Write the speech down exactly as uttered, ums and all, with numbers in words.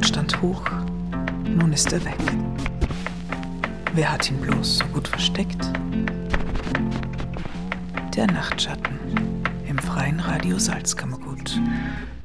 stand hoch, nun ist er weg. Wer hat ihn bloß so gut versteckt? Der Nachtschatten im Freien Radio Salzkammergut